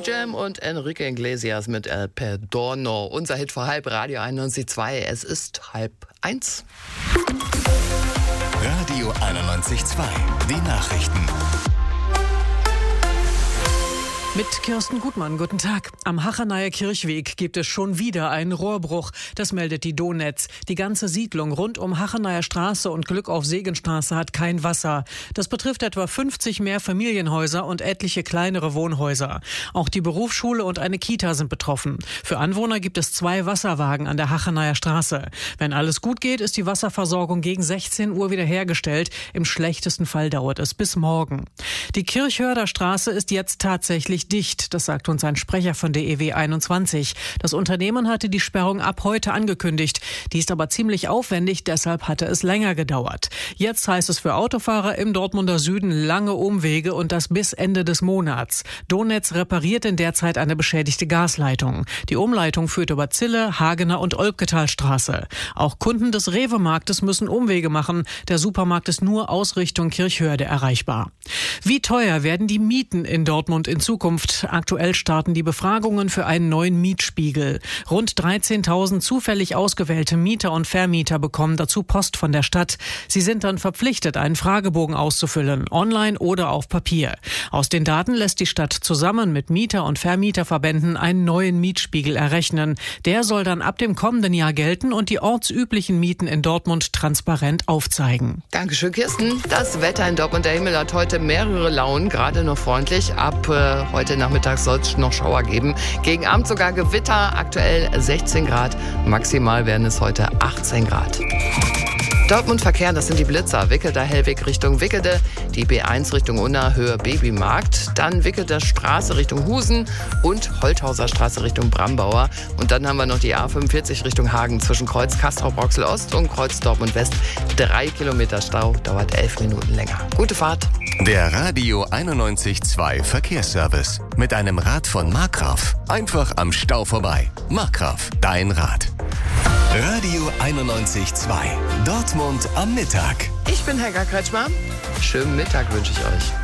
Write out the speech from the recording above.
Jam und Enrique Iglesias mit El Perdona. Unser Hit vor halb, Radio 91.2. Es ist 12:30. Radio 91.2. Die Nachrichten. Mit Kirsten Gutmann, guten Tag. Am Hachenayer Kirchweg gibt es schon wieder einen Rohrbruch. Das meldet die Donetz. Die ganze Siedlung rund um Hachenayer Straße und Glückauf-Segenstraße hat kein Wasser. Das betrifft etwa 50 Mehrfamilienhäuser und etliche kleinere Wohnhäuser. Auch die Berufsschule und eine Kita sind betroffen. Für Anwohner gibt es 2 Wasserwagen an der Hachenayer Straße. Wenn alles gut geht, ist die Wasserversorgung gegen 16 Uhr wiederhergestellt. Im schlechtesten Fall dauert es bis morgen. Die Kirchhörder Straße ist jetzt tatsächlich dicht, das sagt uns ein Sprecher von DEW 21. Das Unternehmen hatte die Sperrung ab heute angekündigt. Die ist aber ziemlich aufwendig, deshalb hatte es länger gedauert. Jetzt heißt es für Autofahrer im Dortmunder Süden lange Umwege und das bis Ende des Monats. Donetz repariert in der Zeit eine beschädigte Gasleitung. Die Umleitung führt über Zille, Hagener und Olpketalstraße. Auch Kunden des Rewe-Marktes müssen Umwege machen. Der Supermarkt ist nur aus Richtung Kirchhörde erreichbar. Wie teuer werden die Mieten in Dortmund in Zukunft? Aktuell starten die Befragungen für einen neuen Mietspiegel. Rund 13.000 zufällig ausgewählte Mieter und Vermieter bekommen dazu Post von der Stadt. Sie sind dann verpflichtet, einen Fragebogen auszufüllen, online oder auf Papier. Aus den Daten lässt die Stadt zusammen mit Mieter- und Vermieterverbänden einen neuen Mietspiegel errechnen. Der soll dann ab dem kommenden Jahr gelten und die ortsüblichen Mieten in Dortmund transparent aufzeigen. Dankeschön, Kirsten. Das Wetter in Dortmund, der Himmel hat heute mehrere Launen, gerade noch freundlich. Ab heute Nachmittag soll es noch Schauer geben. Gegen Abend sogar Gewitter, aktuell 16 Grad. Maximal werden es heute 18 Grad. Dortmund Verkehr, das sind die Blitzer. Wickelder Hellweg Richtung Wickede, die B1 Richtung Unna, Höhe Babymarkt, dann Wickelder Straße Richtung Husen und Holthauser Straße Richtung Brambauer. Und dann haben wir noch die A45 Richtung Hagen zwischen Kreuz Castrop-Rauxel Ost und Kreuz Dortmund West. 3 Kilometer Stau, dauert 11 Minuten länger. Gute Fahrt. Der Radio 91.2 Verkehrsservice. Mit einem Rad von Markgraf. Einfach am Stau vorbei. Markgraf, dein Rad. Radio 91.2. Dortmund am Mittag. Ich bin Helga Kretschmer. Schönen Mittag wünsche ich euch.